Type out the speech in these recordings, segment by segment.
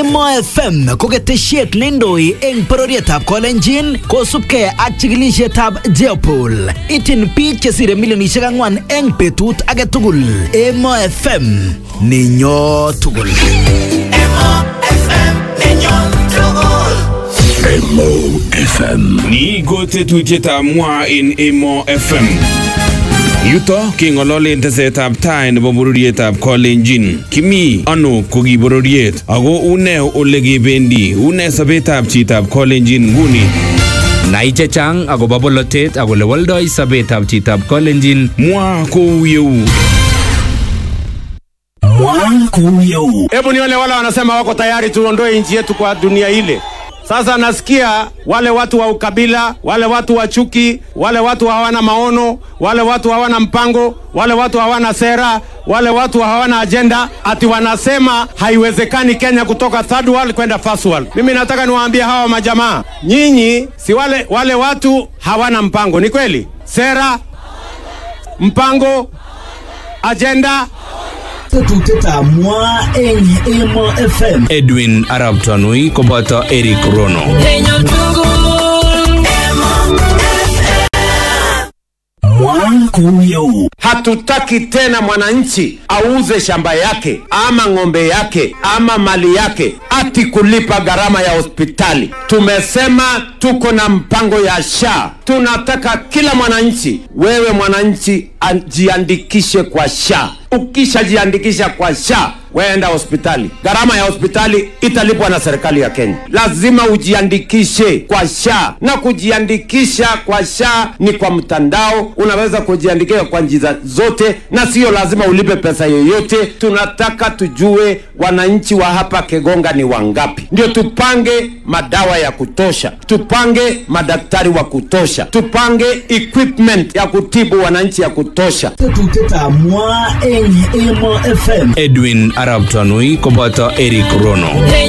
Emo FM ko ketesiet neindoi eng pororietab Kolenjin kosubkei ak chikilisietab Jeopol. Ityin biik chesire milionisiek 4 eng betut age tugul. Emo FM ninyo tugul. Emo FM ninyo tugul. Emo FM. Ni ko tetutietab mwa in Emo FM. Yuto keng'ololen tesetab tai nebo bororietab Kolenjin. Kimi ano ko ki bororiet ako une ole kebendi, une sobetab chitab Kolenjin nguni. Nai chechang akobo bolotet ak ole woldoi sobetab chitab Kolenjin. Mwa kou yeu. Hebu nione wale wanasema wako tayari tuondoe nchi yetu kwa dunia ile. Sasa nasikia wale watu wa ukabila, wale watu wa chuki, wale watu hawana maono, wale watu hawana mpango, wale watu hawana sera, wale watu hawana agenda, ati wanasema haiwezekani Kenya kutoka third world kwenda first world. Mimi nataka niwaambie hawa majamaa, nyinyi si wale watu hawana mpango, ni kweli? Sera, mpango, agenda. Tetutietab mwa eng Emo FM. Edwin Arab Tanui koboto Eric Rono. Hatutaki tena mwananchi auze shamba yake ama ng'ombe yake ama mali yake ati kulipa gharama ya hospitali. Tumesema tuko na mpango ya SHA. Tunataka kila mwananchi, wewe mwananchi, jiandikishe kwa SHA. Ukisha jiandikisha kwa SHA, waenda hospitali. Gharama ya hospitali italipwa na serikali ya Kenya. Lazima ujiandikishe kwa SHA. Na kujiandikisha kwa SHA ni kwa mtandao. Unaweza kujiandikisha kwa njia zote na sio lazima ulipe pesa yoyote. Tunataka tujue wananchi wa hapa Kegonga ni wangapi. Ndio tupange madawa ya kutosha. Tupange madaktari wa kutosha. Tupange equipment ya kutibu wananchi ya kutosha. Tetutietab mwa eng Emo FM. Edwin Arab Tanui koboto Eric Rono.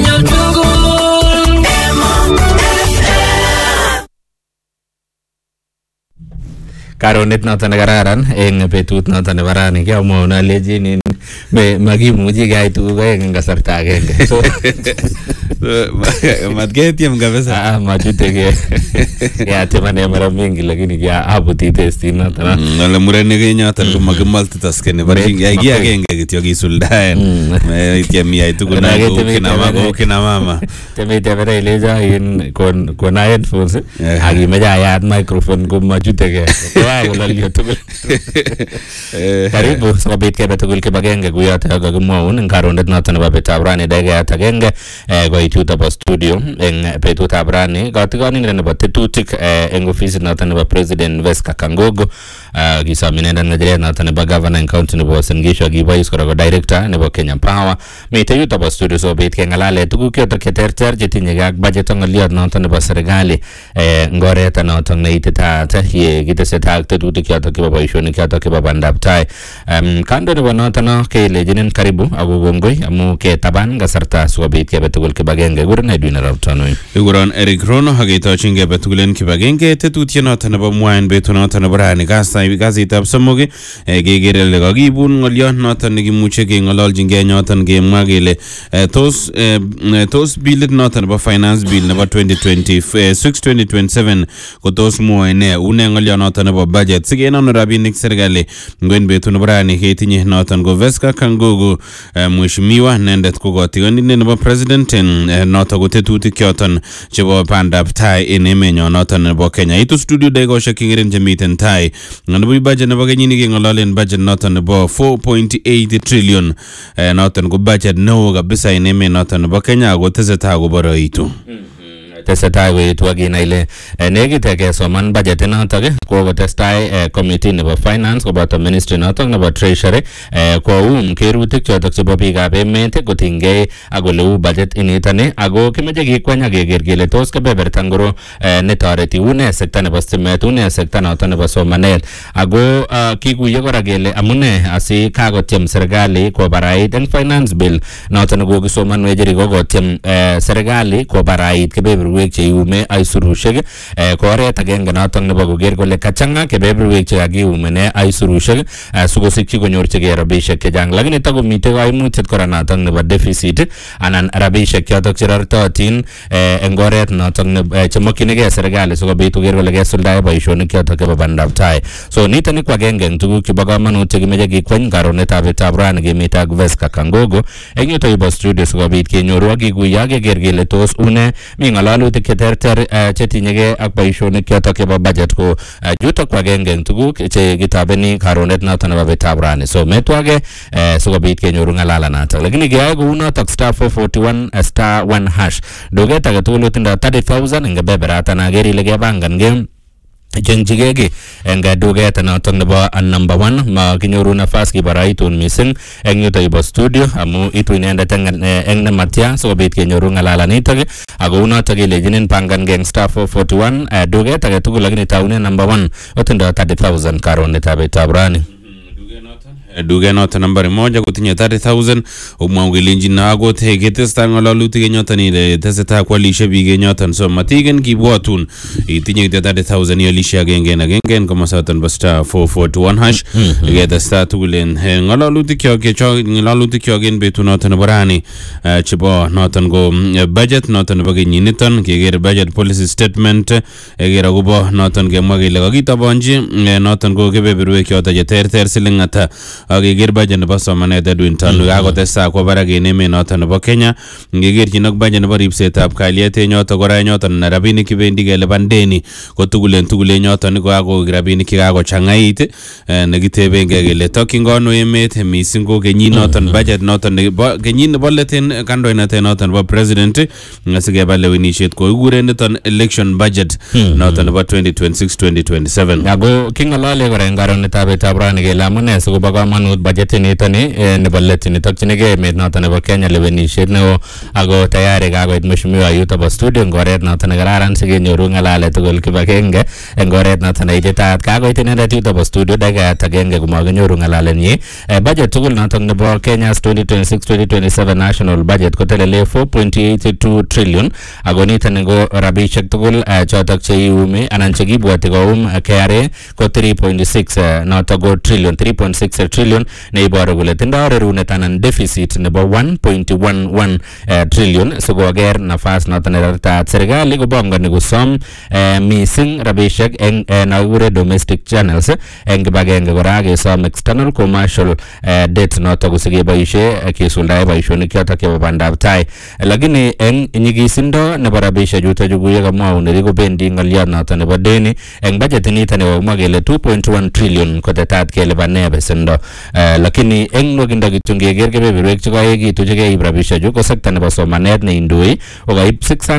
Karonet noton nekararan eng betut noton nebo rani kiamwaun alejin makimuchi keyai tuguk aeng eng kasarta agenge. Matketyem kabisa. Machutege. Kiatyem ane mara mingi lakini kiabuti testit noton. Ole murenik enyoton ko makimultitaskeni bari ki agenge kityo kisuldaen. Ityem iyai tugul kou kina mama. Temete bere ileja in kon headphones akimeche ayat microphone ko machutege. Karibu sikobit kebe tugul kibagenge kuyoto kakimwaun eng karondet noton nebo betutab rani dakikayat agenge koit yuto studio eng betutab rani. Kotikonindet nebo tetutik eng ofisit noton nebo President Veska Kangogo kisom inendet ng'echeret noton nebo governor eng county nebo Uasin Gishu kibois kora ko director nebo Kenya Power. Mitei yuto studio sikobit keng'alale tuguk chotok cheterter chetinyegei ak budget ng'oliot noton nebo serikali ngoret noton neititaat ye kitesetai ak tetutik chotok chebo boisionik chotok chebo bandab tai. Kando nebo noton kelejinin karibu ako kongoi amu ketaban kasarta sikobit kebe tugul kibagenge. Kuren Edwin Arab Tanui. Ikuron Eric Rono aketochin kebe tugul en kibagenge. Tetutiet noton nebo mwaen betut noton nebo rani kasitab somok kekere ile kakibun ng'oliot noton nekimuche keng'ololjingei nyoton kemwa kele tos bilit noton nebo finance bill nebo 2026-2027 ko tos mwoe ne une ng'oliot noton nebo budget sikenonu rabinik serikali ngwen betut nebo rani ketinye noton ko Veska Kangogo mheshimiwa nendet ko kotigonindet nebo president noton ko tetutik choton chebo bandab tai en emenyon noton nebo Kenya. Itu studio dakikoshek kingeren chemiten tai nebo budget nebo kenyini keng'ololen budget noton nebo 4.8 trillion noton ko budget neo kabisa en emet noton nebo Kenya ako tesetai koboroitu. Tesetai koetu akina ile nekit kesoman budget notok kokotestai committee nebo finance koboto ministry notok nebo treasury koum kerutik chotok chebo biikab emet kotinygei ak oleu budget initoni ako kimeche kikweny keker kele tos kebeberta ngoro netoreti une sekta nebo stimet, une sekta notok nebo somanet ako kikuye kora kele amune asi kakotyem serikali kobarait eng finance bill notok nekokisoman wecheri kokotyem serikali kobarait kebeberu kebeberwek che iume aisurushek ko oret agenge noton nebo koker kole kachanga kebeberwek che kakiumene aisurushek sikosikyi konyorchigei rabishek chechang, lakini takomitei kaimutiet kora noton nebo deficit anan rabishek chotok cherortotin eng oret noton chemakchinigei serikali sikobit koker kole kesuldae boisionik chotok chebo bandab tai. So nitoni ko agenge eng tuguk chebo kamanut chekimeche kikweny karonetab betab rani kemite ak Veska Kangogo eng yuto yubo studio sikobit kenyoru ak kikuyo keker kele tos une mi ng'alalutik cheterter chetinyegei ak boisionik chotok chebo budget ko yutok ko agenge eng tuguk che kitabeni karonet noton nebo betab rani. So metwage sikobit kenyoru ng'alalanotok, lakini keyai kou notok *441*1# duket age tugul kotindo 30,000 eng kebeberata naker ile kepangan Jenjigegi eng duket noton nebo number 1 ma kinyoru nafas kibaraitun mising eng yuto ibo studio amu itu inendet eng nematya sikobit kenyoru ng'alalanitok ako unotok kelejinin pangan geng *441 duket age tugul, lakini taune number 1 otindo 30,000 karonetab betab rani. Duket noton nambari 1 kotinye 30,000 omwau kelenjin akot ketestai ng'alalutik en yoton ile tesetai kwalishe biik en yoton, so matigen kibwatun itinye 30,000 ialishe agenge en agenge en komosoton bo *441# ketestai tugul en ng'alalutik kyok en betut noton nebo rani chebo noton ko budget noton nebo kenyiniton, keker budget policy statement keker akobo noton kemwa kele kakitobonji noton ko kebeberwek choton cheterter siling ata keker budget nebo somanet Edwin Tanu kakotestai kwo barak en emet noton nebo Kenya, ngekerchin ak budget nebo ripsetab kalyet en yoton kora en yoton rabinik kibendi kelipan deni ko tugul en yoton ko ako rabinik chekakochangait nekitebengei kele tokyin kono emet mising ko kenyit noton budget noton kenyit nebo let en kandoinatet noton nebo president sikeba lewenisiet ko kikuren niton election budget noton nebo 2026-2027. Ako king'alale kora eng karonetab betab rani kele amune sikobo kamanut budget nitoni nebo let nitokchinigei emet noton nebo Kenya lewenisiet neo ako tayari kakoit mheshimiwa yuto bo studio eng oret noton nekararan sikenyoru ng'alalet tugul kibagenge eng oret noton neititaat. Kakoit inendet yuto bo studio dakikayat agenge komakinyoru ng'alalenyi. Budget tugul noton nebo Kenya's 2026-2027 national budget kotelele 4.82 trillion ako nitoni ko rabishek tugul chotok cheiumi anan chekibwoti koum KRA ko 3.6 notok ko trillion 3.6 trillion neiboru kole tindoi rerunet anan deficit nebo 1.11 trillion sikoker nafas noton nerartaat. Serikali kobongoni kosom mising rabishek eng nakure domestic channels eng kibagenge kora kesom external commercial debt notok kosikeboishe kesuldae boisionik chotok chebo bandab tai, lakini eng nyigisindo nebo rabishek chuto chukuye kamwau neri kobendi ng'oliot noton nebo deni eng budget nito nebo komwa kele 2.1 trillion kotetat kelipane besendo, lakini eng nwakindo kityo ngeker kebeberwek chekaekitu chekeib rabishek chu ko sekta nebo somanet neindoi kokaib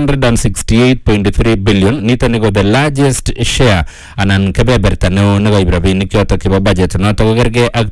668.3 billion. Nitoni ko the largest share anan kebeberta neo nekaib rabinik chotok chebo budget notok kokergei ak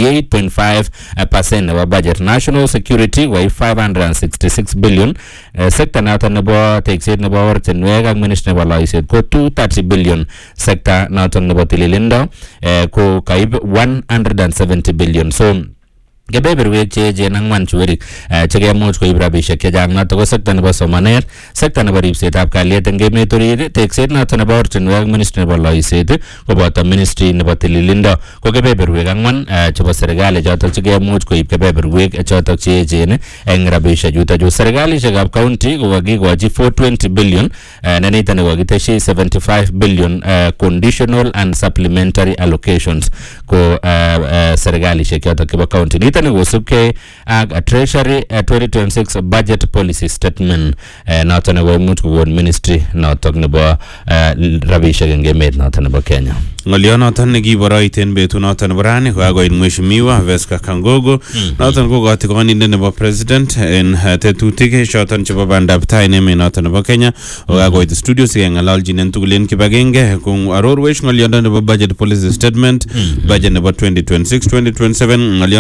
28.5% nebo budget. National security kokaib 566 billion, sekta noton nebo tekset nebo ortinwek ak ministry nebo loiset ko 230 billion, sekta noton nebo tililindo ko kaib 170 billion. So kebeberwek cheechen ang'wan chuwerik chekemuch koib rabishek chechang notok ko sekta nebo somanet, sekta nebo ripsetab kalyet eng emet orit, tekset noton nebo ortinwek, ministry nebo loiset koboto ministry nebo tililindo ko kebeberwek ang'wan chebo serikali chotok chekemuch koib kebeberwek chotok cheechen eng rabishek chuto chu. Serikalishekab county ko kakikochi 420 billion ne nitoni kokakiteshi 75 billion conditional and supplementary allocations ko serikalishek chotok chebo county. Nitoni kosubkei ak treasury 2026 budget policy statement noton nebo imuch kokon ministry notok nebo rabishek eng emet noton nebo Kenya. Ng'olio noton nekiboroiten betut noton nebo rani kokakoit mheshimiwa Veska Kangogo noton ko kotikonindet nebo president en tetutik choton chebo bandab tai en emet noton nebo Kenya kokakoit studio sikeng'ololjinen tugul en kibagenge ko arorwech ng'oliondo nebo budget policy statement budget nebo 2026-2027 ng'olio noton nebo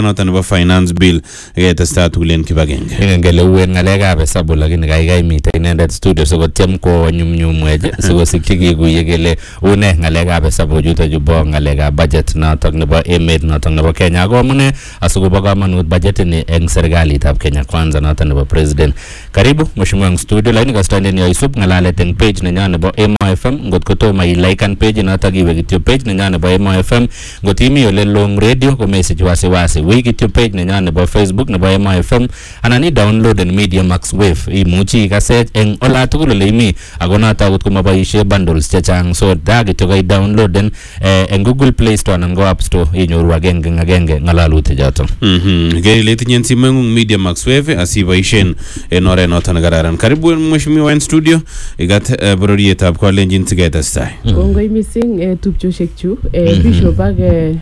finance bill ketestai tugulen kibagenge. Ngele uwen ngalekab hesabu lakini kaikai mitei inendet studio sikotyem ko nyumnyumweje sikosikyi kikuye kele une ngalekab hesabu chuto chubo ngalekab budget notok nebo emet notok nebo Kenya ko amune asikobo kamanut budget ni eng serikalitab Kenya Kwanza notok nebo president. Karibu mheshimiwa studio, lakini kastanden ya isub ngalalet eng page nenya nebo Emo FM ngot ko tomo i-like page notok iwe kityo page nenya nebo Emo FM ngot imi ole long radio ko message wasi wi kityo page nenya nebo Facebook nebo Emo FM anan i download en Media Max Wave imuchi ikasech eng ola tugul ole imi ako notok akot komaboisie bundles chechang so da kityo kai downloaden en Google Play Store anan go App Store inyoru agenge ngalalutik chotok. Kele itinye simengung Media Max Wave asiboisien en oret noton nekararan. Karibu mheshimiwa en studio igat bororietab Kalenjin siketestai. Kongoi missing tupchoshek chu Bishop ak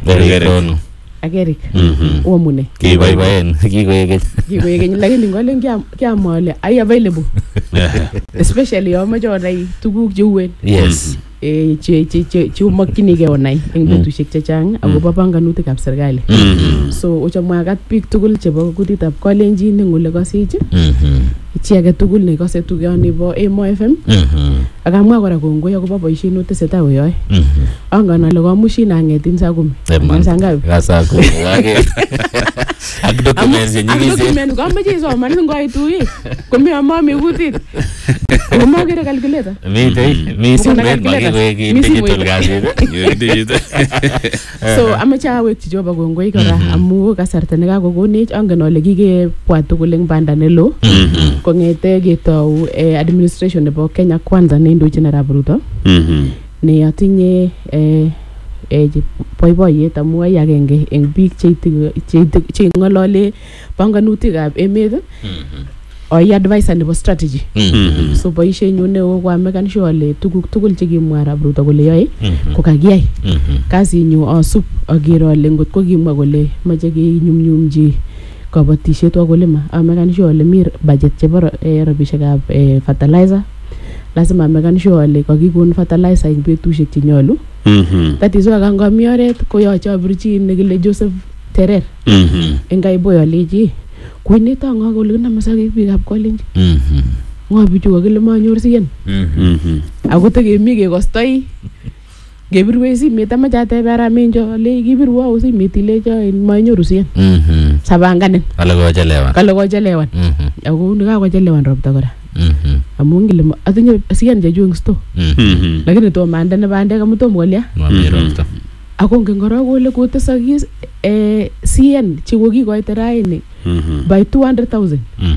Eric omune kiboiboen kikoekeny lakini ngolen kiamole ai available especially yo mache onai tuguk cheuen yes che umakchinigei onai eng betusiek chechang akobo panganutikab serikali so ochamwagat biik tugul chebo kutitab Kalenjin eng ole kasich chi age tugul ne kase tugani bo Emo FM akamwa kora kongoi akobo boisiet notesetai koyoe angan ale kamushin angetin saa 10 sangapi ak documents nyingine document kamache isoman ngoitu komi amami kutit komagere calculator missing digital gasit so amache awekchi Jehova kongoi kora amu kasarta nekakokonech angen ale kikebwat tugul eng banda nelo kongete ketou administration nebo Kenya Kwanza neindochin Arap Ruto ne atinye boiboiyet amu ai agenge eng biik che ngolole panganutikab emet oi advisor nebo strategy so boisienyu neo kwa mekan sure ale tuguk tugul chekimwa Arap Ruto kole yoe ko kakiyai kasinyu asup agero ale ngot ko kimwa kole mache kenyumnyumji kabatisiet wa kulima mekan sure ale mi budget chebo rabishekab fertilizer lazima mekan sure ale kakikon fertilizer eng betusiek chenyolu that is why kangami oret koyoche abirchi nekile Joseph Terer engai boy aleji kweneta nga kole namasake biikab Kalenjin ngo bichu kakile manyor sien ako tekemi kekostoi gebirwe simet amache atebe aramenjo le kibirwa simet ilecho manyoru sien sabanganen kale kochelewan ako nikakochelewan robta kora amu ngile atinye sien chechu eng store lakini to mande ne bandek amu tom kolya mami robta ako ngen kora kole kotesakis sien chekokikoite raini by 200,000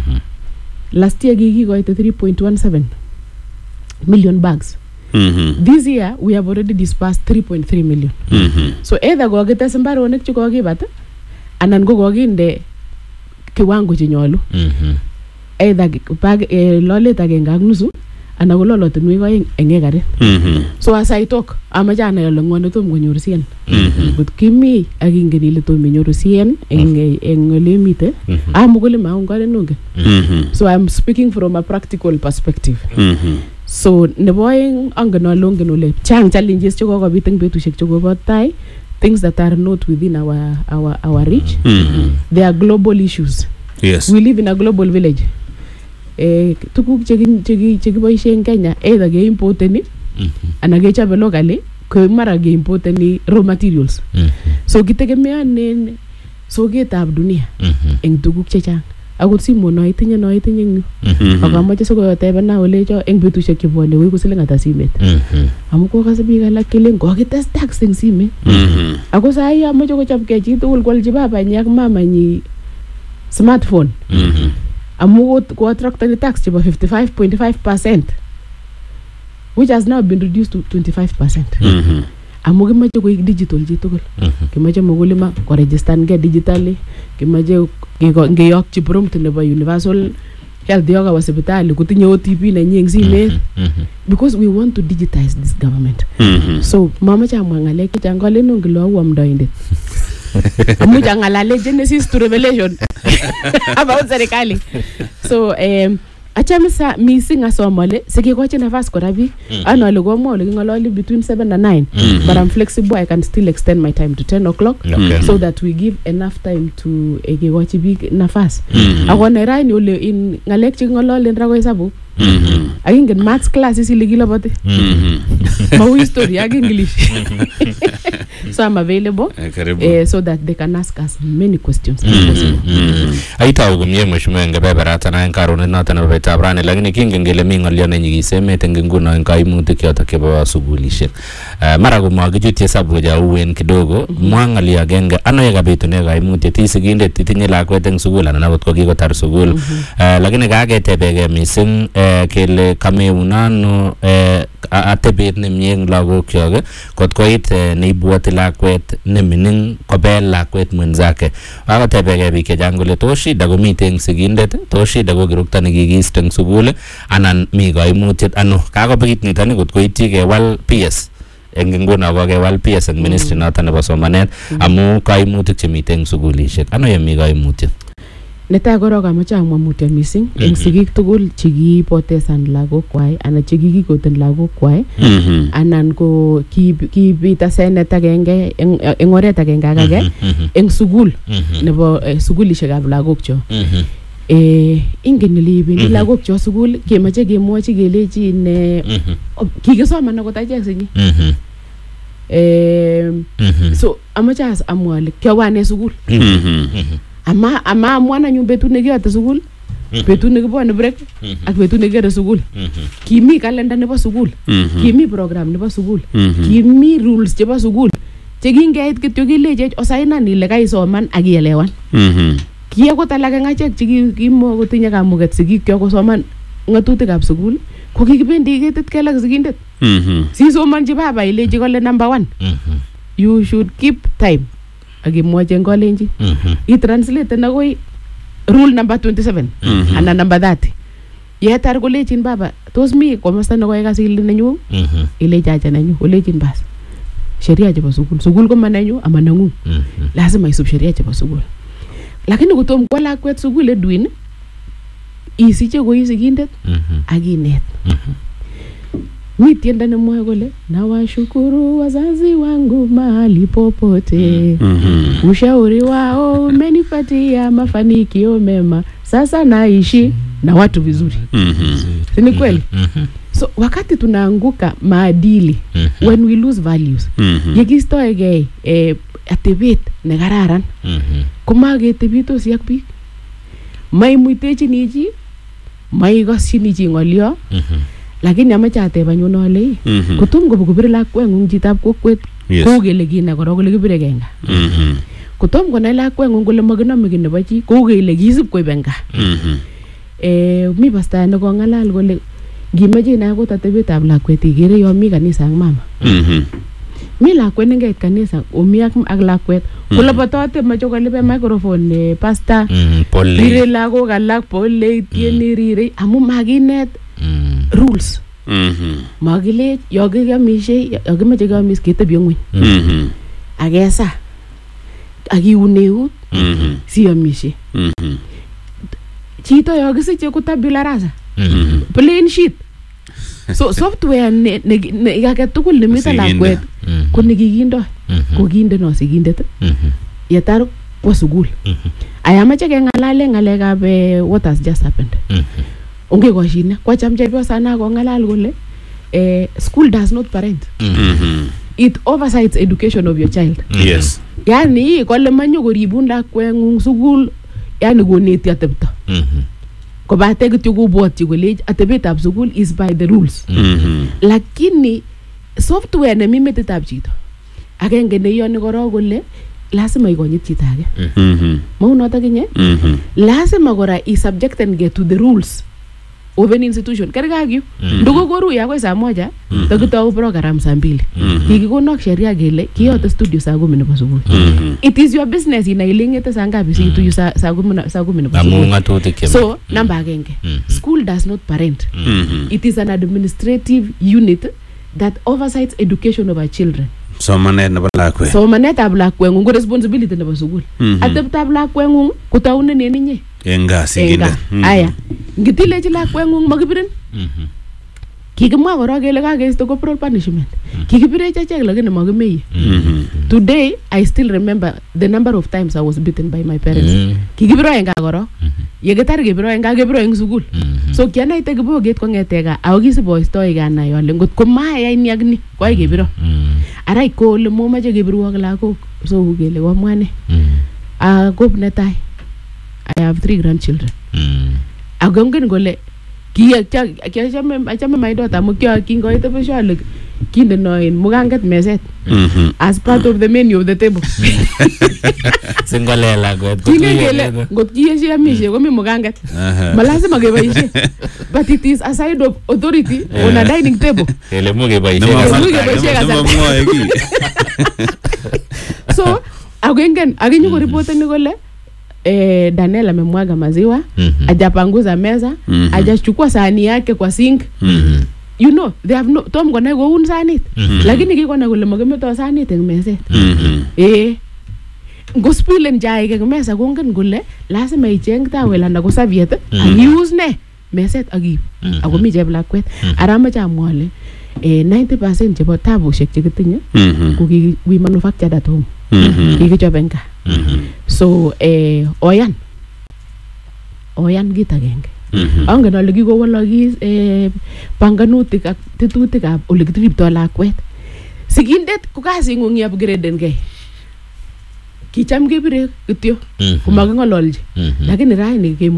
last year kikikoite 3.17 million bags this year we have already dispersed 3.3 million so either kokites mbaronik chekokibat anan ko kokinde kiwango chenyolu either lolet agenge ak nusu anan ko lolotinwek oeng eng ekarit so as I talk amache anai ale ng'ono tom konyor sien but kimi akingen ile tom inyoru sien eng ole mite amukulima ongore nongen so I'm speaking from a practical perspective so nebo oeng angen ale ongen ole chang challenges chekokobit eng betusiek chekobo tai things that are not within our reach they are global issues. Yes, we live in a global village. Tuguk chekiboishe eng Kenya either ke importeni ana kechobe locally ko mara ke importeni raw materials so kitegemeanen soketab dunia eng tuguk chechang akot simono itinye eng akamoche sikoyotebena olecho eng betusiek chebwone wei kusiling ata simet amu kokase biik alak kelen kokites tax eng simet ako sai amoche kochopkei chitugul kwalchi babanyi ak mamanyi smartphone amu ko attractani tax chebo 55.5% which has now been reduced to 25%. Amu kimache koik digital chitugul. Kimache mkulima ko register nge digitally, kimache ngeyokchi prompt nebo universal health yoga wa hospitali kutinye OTP na nyeng simet because we want to digitize this government. So mama cha mwangalek changale nongilo au amdoindet. Amuja ngalale Genesis to Revelation about serikali. So achame sa missing asomale sikikochi nafas kora biik ana ole komwa ole kingololi between 7 and 9 but I'm flexible, I can still extend my time to 10 o'clock so that we give enough time to kikochi biik nafas ako neraini ole in ngalek chekingololen ra ko hesabu agingen maths classes ile kiloboti mau history ag English so I'm available so that they can ask us many questions aitau kumye mheshimiwa ngebeberata na enkaronet noton nebo betab rani lakini kingen kele mi ngolyo nenyigis emet eng nguno eng kaimutik yotok chebo sugulishek mara komakichut hesabu ja uwen kidogo mwa ngolyo agenge ano yekabitune kaimutiet isigindet itinye lakwet eng sugul anan akot ko kikotar sugul lakini kaketebege missing kele kameunano atebet nemie eng lagokyok kot koit neibwoti lakwet nemining kobel lakwet mwenzake akotebege biik chechang kole tos shida komite eng sigindet tos shida ko kirukta nekikiiste eng sugul anan mi kaimutiet ano kakobit nitoni kot koityi kewal PS eng nguno ko kewal PS eng ministry noton nebo somanet amu kaimutik chemite eng sugulishek ano yemi kaimutiet netai korok amache amwa mutyo missing eng sigik tugul chekipotesan lagokwai anan chekikikoten lagokwai anan ko kibit asenet agenge eng oret agenge agage eng sugul nebo sugulishekab lagokcho ingen ile ibini lagokcho sugul kemoche kemwochi kelechi ne kikisoman akot achek sinyi so amache amwa ale kyawane sugul ama mwana nyu betut nekiyote sugul betut nekibone break ak betut nekikere sugul kimi kalenda nebo sugul kimi program nebo sugul kimi rules chebo sugul chekingeit kityo kilechech osainan ile kaisoman ak ielewan kiyakot alak eng achek chekimo kotinye kamuget sigikyok kosoman ngatutikab sugul ko kikibendi ketit kelak sigindet sisomanchi baba ilechi kole number 1 you should keep time akimwoche eng kolenji i-translate nakoi rule number 27 anan number 30 yetar kolechin baba tos mi komosta nekoi kasili nenyu ilechi acha nenyu olechin bas sheria chebo sugul ko manenyu ama nengu lazima isub sheria chebo sugul lakini kotom kwa lakwet sugul edwin isiche koi sigindet akinet mi tienda nemwoe kole nawashukuru wazazi wangu mahali popote ushauri wao umenipatia mafanikio mema sasa naishi na watu vizuri ni kweli so wakati tunaanguka maadili when we lose values yekistoege atebet nekararan komaketebitos ak biik maimuitechini chi maikosyini chi ngolyo lakini amache ateb anyun ale kotom kobir lakweng'ung chitab kokwet kou kele kina korok kole kibire kenga kotom konai lakweng'ung kole makinome ki nebo chi kou kele kisib koib eng gaa mi pastaya nekong'alal kole ngimeche inai akot atebetab lakwet ikere yo mi kanisa ak mama mi lakwet nengeit kanisa omi ak lakwet kolobotote mache kolibe microphone pasta rire lagok alak pole tieni rire amu makinet rules makile yokiamishe yokimeche keamis ketebi ngweny akesa akiun eut siamishe chito yokisiche kotabula rasa plain sheet so software ne age tugul nemito lakwet ko nekikindoi ko kindeno sigindet yetar kwa sugul ayamache kengalale ngalekab what has just happened onge koshine kwa cham chepyosana kongalal kole school does not parent it oversights education of your child Yes. yani kole manyo koribun lakweng'ung sugul yani koneti atebto kobate kityo kobwotyi kole atebetab sugul is by the rules lakini software nemi metitab chito agenge neiyoni korok kole lazima ikonyit chito age maunotok inye lazima kora isubjectengei to the rules of an institution kerkakyu nduko koruye akoi saa moja takitou program saa 2 kikikonok sheria kele kiyote studio saa 10 nebo sugul it is your business inai ile ngete saa ngapi situyu saa 10 nebo sugul so namba agenge school does not parent it is an administrative unit that oversights education of our children somanet nebo lakwet somanetab lakweng'ung ko responsibility nebo sugul atebtab lakweng'ung kotaunen en inye eng kasit aya ngitilechi lakweng'ung makipirin kikimwa korok kele kakeisto corporal punishment kikipirech achek lakini makimeye. Today I still remember the number of times I was beaten by my parents. Kikipiro eng gaa korok yekitar kepiro eng gaa kepiro eng sukul. So kianaite kiboket kong'ete gaa ako kisiboistoi kanai ale ngot ko mayai ni ak ni koai kepiro ara ko ole momache kepirwok lagok so kele komwane kop netai I have 3 grandchildren. Ako ngen kole achame my daughter amu kingoite besho kinde noin muganget meset as part of the menu of the table. Singole lakwet kele ngot kiyeshi amishe komi muganget malazima keboishe but it is a side of authority on a dining table. Ele mu keboishe so agengen akinyo reporteni kole Daniel amemwaga maziwa ajapanguza meza ajachukua sahani yake kwa sink. You know they have no tom kona koun sanit lakini kikona kole makimeto sanit eng meset. Ngospilen chaik eng mesa kongen kole lazima icheng tawel anan ko serviette akius ne meset akib ako mi cheplakwet ara amache amwa ale 90% chebo tabushek chekitinye ko we manufactured at home. Kikichop eng gaa. So oyan kit agenge. Angen ale kikowalakis panganutik ak tetutik ab ole kitriptoi lakwet. Sigindet ko kasing'ung i-upgraden gei. Kicham kepire kityo komaking'ololji lakini raini